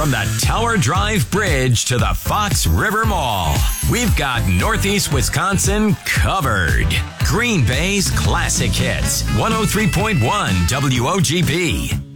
From the Tower Drive Bridge to the Fox River Mall, we've got Northeast Wisconsin covered. Green Bay's classic hits, 103.1 WOGB.